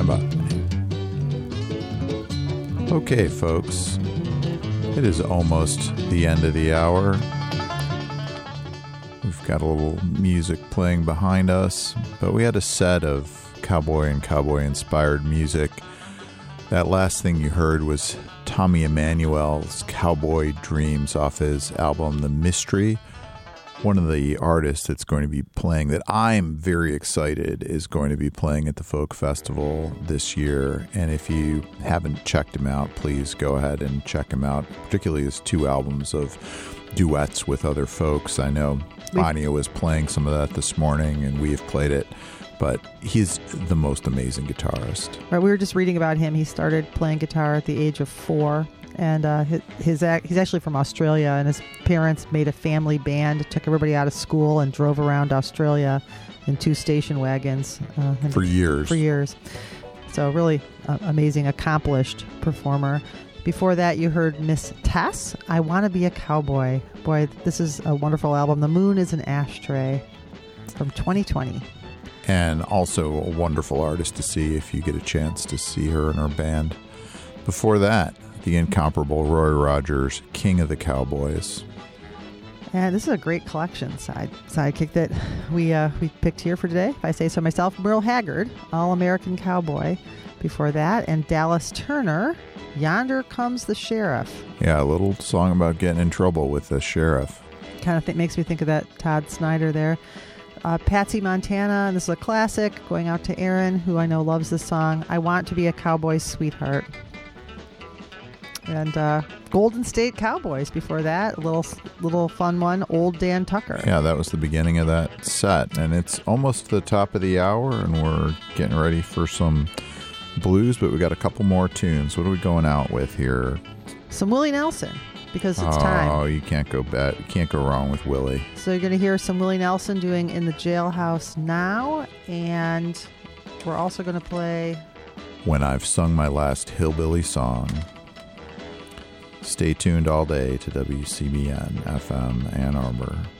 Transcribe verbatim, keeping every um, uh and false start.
about. Okay, folks. It is almost the end of the hour. We've got a little music playing behind us, but we had a set of cowboy and cowboy-inspired music. That last thing you heard was Tommy Emmanuel's Cowboy Dreams off his album The Mystery. One of the artists that's going to be playing, that I'm very excited is going to be playing at the Folk Festival this year. And if you haven't checked him out, please go ahead and check him out, particularly his two albums of duets with other folks. I know Anya was playing some of that this morning, and we have played it. But he's the most amazing guitarist. Right, we were just reading about him. He started playing guitar at the age of four. And uh, his, his he's actually from Australia, and his parents made a family band, took everybody out of school, and drove around Australia in two station wagons. Uh, for years. For years. So really uh, amazing, accomplished performer. Before that, you heard Miss Tess, I Want to Be a Cowboy. Boy, this is a wonderful album. The Moon is an Ashtray from twenty twenty. And also a wonderful artist to see if you get a chance to see her and her band. Before that, the incomparable Roy Rogers, King of the Cowboys. And this is a great collection side sidekick that we uh, we picked here for today, if I say so myself. Merle Haggard, All-American Cowboy. Before that, and Dallas Turner, Yonder Comes the Sheriff. Yeah, a little song about getting in trouble with the sheriff. Kind of th- makes me think of that Todd Snyder there. Uh, Patsy Montana, and this is a classic, going out to Aaron, who I know loves this song, I Want to Be a Cowboy Sweetheart. And uh, Golden State Cowboys before that, a little little fun one, Old Dan Tucker. Yeah, that was the beginning of that set. And it's almost the top of the hour, and we're getting ready for some blues, but we got a couple more tunes. What are we going out with here? Some Willie Nelson, because it's oh, time. Oh, you can't go bad. You can't go wrong with Willie. So you're going to hear some Willie Nelson doing In the Jailhouse Now, and we're also going to play When I've Sung My Last Hillbilly Song. Stay tuned all day to W C B N F M Ann Arbor.